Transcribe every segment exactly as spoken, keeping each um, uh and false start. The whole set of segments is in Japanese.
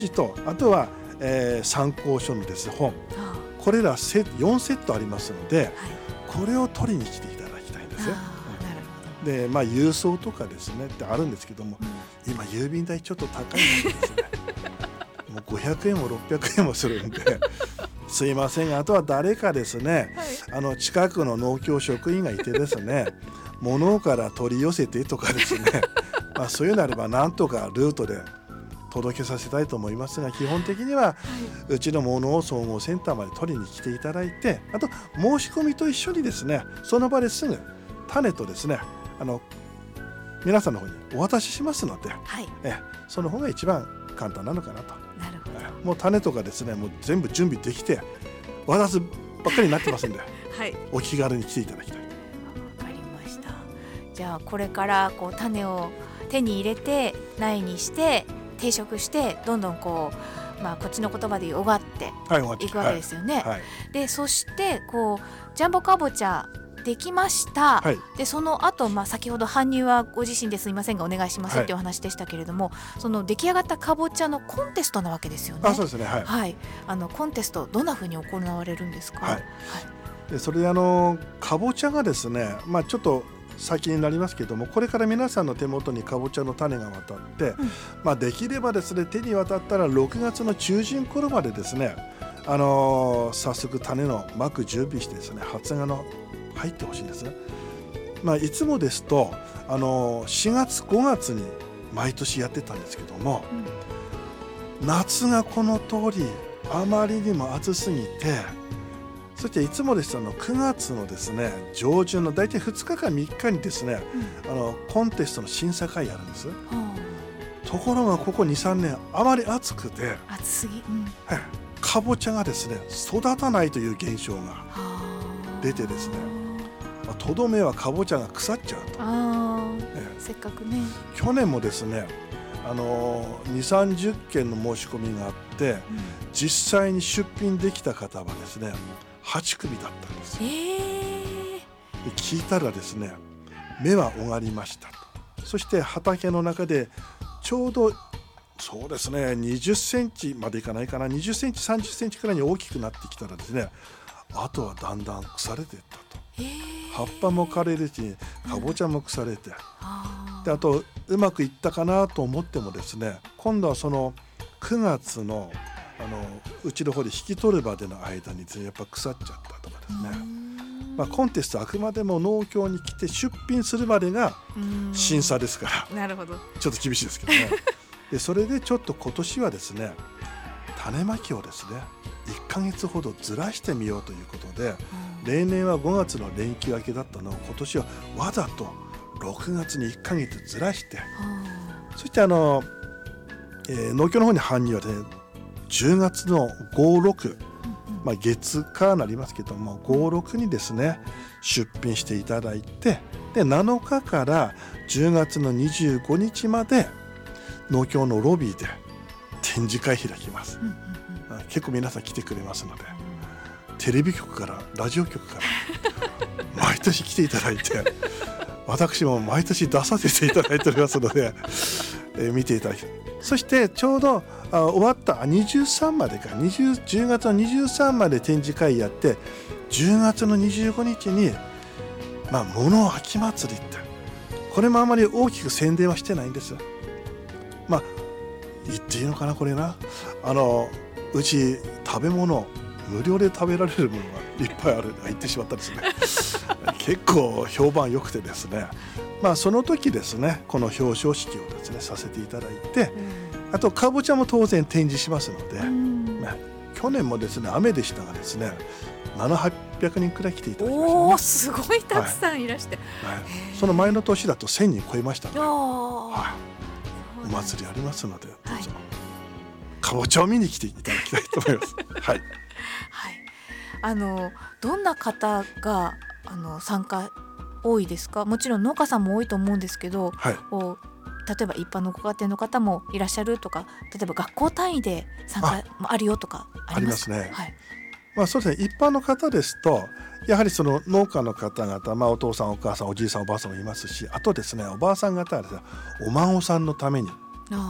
とあとは、えー、参考書のです本、これらセよんセットありますので、はい、これを取りに来ていただきたいんですよ。で、まあ、郵送とかですねってあるんですけども、うん、今郵便代ちょっと高いのでですねもうごひゃくえんもろっぴゃくえんもするんですいません、あとは誰かですね、はい、あの近くの農協職員がいてですね物から取り寄せてとかですねまあそういうのあればなんとかルートで届けさせたいと思いますが、基本的にはうちの物を総合センターまで取りに来ていただいて、あと申し込みと一緒にですねその場ですぐ種とですねあの皆さんの方にお渡ししますので、はい、えその方が一番簡単なのかなと。 なるほど。 えもう種とかですねもう全部準備できて渡すばっかりになってますんで、はい、お気軽に来ていただきたい。 わかりました。じゃあこれからこう種を手に入れて苗にして定食してどんどんこう、まあ、こっちの言葉でいうおがっていくわけですよね。はいはい、でそしてこうジャンボかぼちゃできました、はい、でその後、まあ先ほど搬入はご自身ですいませんがお願いしますっていうお話でしたけれども、はい、その出来上がったかぼちゃのコンテストなわけですよね。 あ、そうですね、はいはい、あのコンテストどんなふうに行われるんですか。はいはい、 でそれであのかぼちゃがですね、まあ、ちょっと先になりますけども、これから皆さんの手元にかぼちゃの種が渡って、うんまあ、できればですね手に渡ったらろくがつの中旬頃までですね、あのー、早速種のまく準備してですね発芽の入ってほしいんですね。まあ、いつもですと、あのー、しがつごがつに毎年やってたんですけども、うん、夏がこの通りあまりにも暑すぎて、そしていつもですとあのくがつのですね上旬の大体ふつかかみっかにですね、うん、あのコンテストの審査会やるんです、うん、ところがここ にさんねんあまり暑くて暑すぎ、うんはい、かぼちゃがですね育たないという現象が出てですね、とどめはかぼちゃが腐っちゃうと。 あ、ね、せっかくね。 去年もですねあのにじゅうさんじゅっけんの申し込みがあって、うん、実際に出品できた方はですねはちくみだったんですよ。えー、で聞いたらですね芽は終わりましたと。そして畑の中でちょうどそうですねにじゅっセンチまでいかないかな、にじゅっセンチさんじゅっセンチくらいに大きくなってきたらですね、あとはだんだん腐れていったと。えー、葉っぱも枯れるしかぼちゃも腐れて、うん、であとうまくいったかなと思ってもですね、今度はそのくがつのあのうちの方で引き取るまでの間にですねやっぱ腐っちゃったとかですね、まあ、コンテストはあくまでも農協に来て出品するまでが審査ですから、 なるほどちょっと厳しいですけどねでそれでちょっと今年はですね種まきをですねいっかげつほどずらしてみようということで、例年はごがつの連休明けだったのを今年はわざとろくがつにいっかげつずらして、そしてあの、えー、農協の方に搬入はねじゅうがつのご、ろく、まあ、月火になりますけどもご、ろくにですね出品していただいて、でなのかからじゅうがつのにじゅうごにちまで農協のロビーで展示会開きます、うんうんうん、結構皆さん来てくれますので、テレビ局からラジオ局から毎年来ていただいて私も毎年出させていただいておりますので、えー、見ていただき、そしてちょうどあ終わったにじゅうさんまでか20 じゅうがつのにじゅうさんまで展示会やって、じゅうがつのにじゅうごにちに、まあ、物秋祭りってこれもあまり大きく宣伝はしてないんですよ。まあ言っていいのかなこれな、あのうち食べ物無料で食べられるものがいっぱいある言ってしまったですね結構評判良くてですね、まあその時ですねこの表彰式をですねさせていただいて、あとかぼちゃも当然展示しますので、ね、去年もですね雨でしたがですねななひゃくはっぴゃくにんくらい来ていただきました、ね、 おーすごいたくさんいらして、 はいはい、その前の年だとせんにん超えましたので、はい、お祭りありますのでどうぞ、はい、かぼちゃを見に来ていただきたいと思いますはい、はい、 あのどんな方があの参加多いですか。もちろん農家さんも多いと思うんですけど、はい、こう例えば一般のご家庭の方もいらっしゃるとか、例えば学校単位で参加もあるよとかありますか。 ありますね、はい、まあ、そうですね、一般の方ですとやはりその農家の方々、まあ、お父さんお母さんおじいさんおばあさんもいますし、あとですねおばあさん方はですねお孫さんのために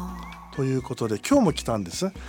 ということで今日も来たんです。